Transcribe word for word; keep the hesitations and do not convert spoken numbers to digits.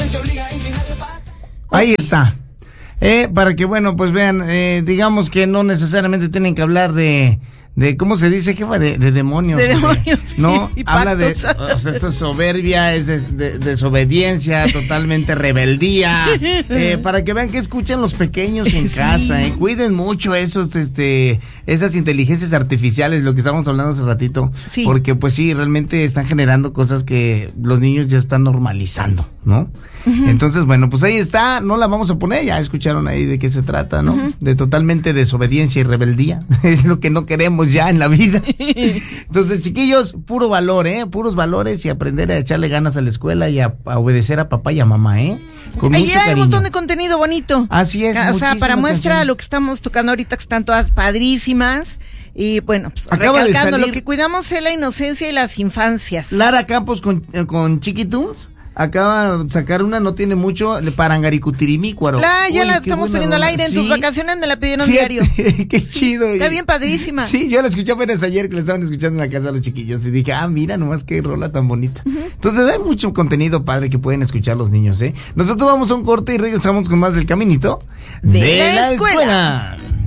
Ahí está. Eh, para que, bueno, pues vean, eh, digamos que no necesariamente tienen que hablar de, de ¿cómo se dice, jefa? De, de demonios. De demonios. No, sí, habla de, pactos. o sea, esto es soberbia, es de, de, desobediencia, totalmente rebeldía, eh, para que vean que escuchan los pequeños en casa, sí. eh, cuiden mucho esos, este, esas inteligencias artificiales, lo que estábamos hablando hace ratito, sí. porque pues sí, realmente están generando cosas que los niños ya están normalizando, ¿no? Uh-huh. Entonces, bueno, pues ahí está, no la vamos a poner, ya escucharon ahí de qué se trata, ¿no? Uh-huh. De totalmente desobediencia y rebeldía, es lo que no queremos ya en la vida. Entonces, chiquillos, puro valor, ¿eh? Puros valores y aprender a echarle ganas a la escuela y a, a obedecer a papá y a mamá, ¿eh? Con Ahí mucho hay cariño. un montón de contenido bonito. Así es. O sea, para muestra canciones. Lo que estamos tocando ahorita, que están todas padrísimas. Y bueno, pues acaba recalcando, de salir... lo que cuidamos es la inocencia y las infancias. Lara Campos con, con Chiquitunes acaba de sacar una, no tiene mucho, para Angaricutirimícuaro. La, ya Uy, la estamos poniendo al aire. En sí. tus vacaciones me la pidieron Fíjate, diario. Qué chido. Está bien padrísima. Sí, yo la escuché apenas ayer que la estaban escuchando en la casa a los chiquillos y dije, ah, mira nomás qué rola tan bonita. Uh-huh. Entonces hay mucho contenido padre que pueden escuchar los niños, ¿eh? Nosotros vamos a un corte y regresamos con más del caminito de, de la, la escuela. escuela.